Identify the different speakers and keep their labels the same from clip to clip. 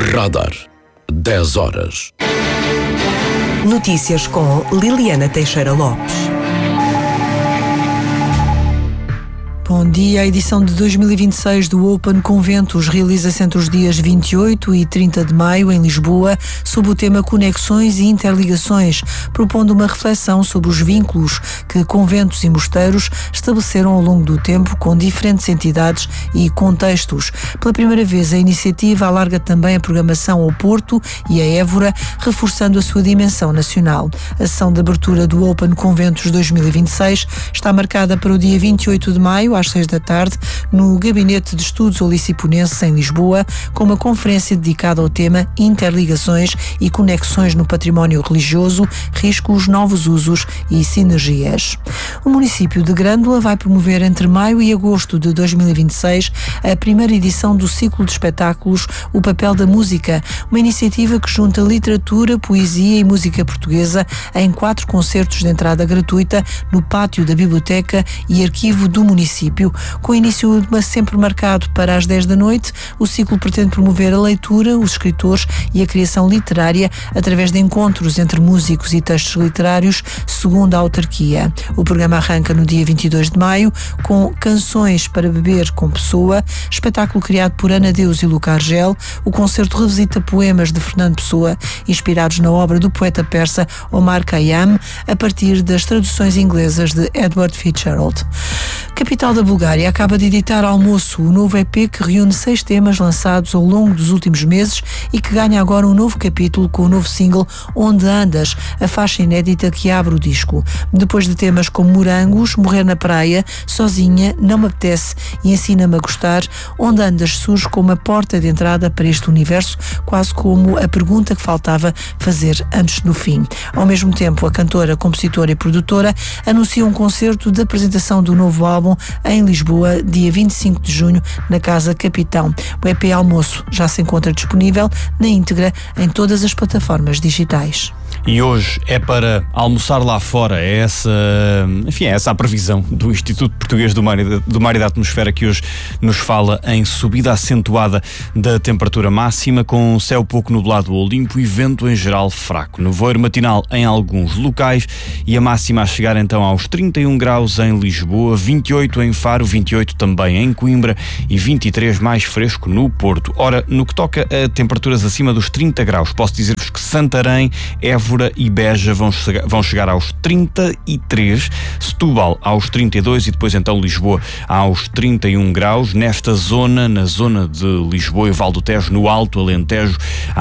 Speaker 1: Radar. 10 horas.
Speaker 2: Notícias com Liliana Teixeira Lopes. Bom dia. A edição de 2026 do Open Conventos realiza-se entre os dias 28 e 30 de maio em Lisboa, sob o tema Conexões e Interligações, propondo uma reflexão sobre os vínculos que conventos e mosteiros estabeleceram ao longo do tempo com diferentes entidades e contextos. Pela primeira vez, a iniciativa alarga também a programação ao Porto e a Évora, reforçando a sua dimensão nacional. A sessão de abertura do Open Conventos 2026 está marcada para o dia 28 de maio, às 6 da tarde, no Gabinete de Estudos Oliciponenses, em Lisboa, com uma conferência dedicada ao tema Interligações e Conexões no Património Religioso, Riscos, Novos Usos e Sinergias. O município de Grândola vai promover entre maio e agosto de 2026 a primeira edição do ciclo de espetáculos O Papel da Música, uma iniciativa que junta literatura, poesia e música portuguesa em 4 concertos de entrada gratuita no pátio da Biblioteca e Arquivo do município. Com início sempre marcado para as 10 da noite, o ciclo pretende promover a leitura, os escritores e a criação literária através de encontros entre músicos e textos literários, segundo a autarquia. O programa arranca no dia 22 de maio com Canções para Beber com Pessoa, espetáculo criado por Ana Deus e Luca Argel. O concerto revisita poemas de Fernando Pessoa, inspirados na obra do poeta persa Omar Khayyam, a partir das traduções inglesas de Edward Fitzgerald. Capital da Bulgária acaba de editar Almoço, o novo EP que reúne 6 temas lançados ao longo dos últimos meses e que ganha agora um novo capítulo com o novo single Onde Andas, a faixa inédita que abre o disco. Depois de temas como Morangos, Morrer na Praia, Sozinha, Não Me Apetece e Ensina-me a Gostar, Onde Andas surge como uma porta de entrada para este universo, quase como a pergunta que faltava fazer antes do fim. Ao mesmo tempo, a cantora, compositora e produtora anuncia um concerto de apresentação do novo álbum em Lisboa, dia 25 de junho, na Casa Capitão. O EP Almoço já se encontra disponível na íntegra em todas as plataformas digitais.
Speaker 3: E hoje é para almoçar lá fora, é essa a previsão do Instituto Português do Mar e da Atmosfera, que hoje nos fala em subida acentuada da temperatura máxima, com céu pouco nublado ou limpo e vento em geral fraco. Nevoeiro matinal em alguns locais e a máxima a chegar então aos 31 graus em Lisboa, 28 em Faro, 28 também em Coimbra e 23 mais fresco no Porto. Ora, no que toca a temperaturas acima dos 30 graus, posso dizer-vos que Santarém, Évora e Beja vão chegar aos 33, Setúbal aos 32 e depois então Lisboa aos 31 graus. Nesta zona, na zona de Lisboa e Val do Tejo, no Alto Alentejo,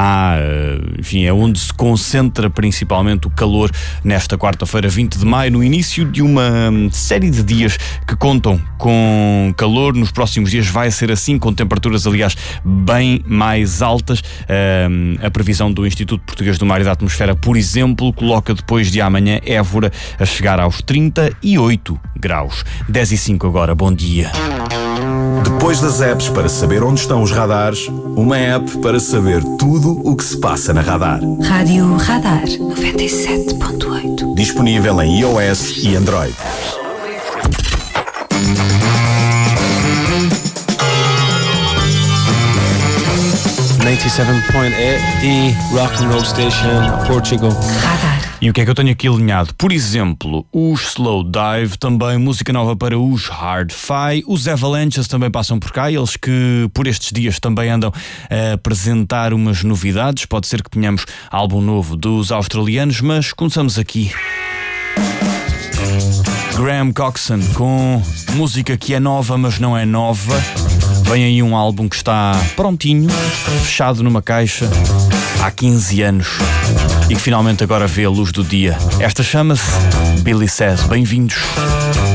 Speaker 3: é onde se concentra principalmente o calor nesta quarta-feira, 20 de maio, no início de uma série de dias que contam com calor. Nos próximos dias vai ser assim, com temperaturas, aliás, bem mais altas. A previsão do Instituto Português do Mar e da Atmosfera, por exemplo, coloca depois de amanhã Évora a chegar aos 38 graus. 10:05 agora, bom dia.
Speaker 4: Depois das apps para saber onde estão os radares, uma app para saber tudo o que se passa na Radar.
Speaker 2: Rádio Radar 97.8.
Speaker 4: Disponível em iOS e Android.
Speaker 5: The rock and roll station, Portugal.
Speaker 2: Radar.
Speaker 3: E o que é que eu tenho aqui alinhado? Por exemplo, os Slow Dive, também música nova para os Hard-Fi, os Avalanches também passam por cá, eles que por estes dias também andam a apresentar umas novidades. Pode ser que tenhamos álbum novo dos australianos, mas começamos aqui. Graham Coxon com música que é nova, mas não é nova. Vem aí um álbum que está prontinho, fechado numa caixa há 15 anos e que finalmente agora vê a luz do dia. Esta chama-se Billy Says. Bem-vindos.